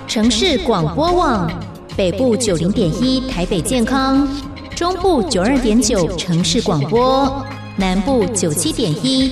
城市广播网，北部90.1台北健康，中部92.9城市广播，南部97.1